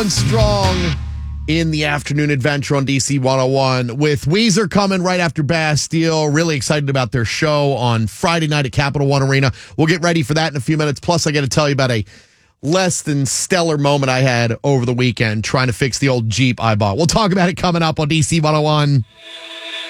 going strong in the afternoon adventure on DC 101 with Weezer coming right after Bastille. Really excited about their show on Friday night at Capital One Arena. We'll get ready for that in a few minutes. Plus, I got to tell you about a less than stellar moment I had over the weekend trying to fix the old Jeep I bought. We'll talk about it coming up on DC 101.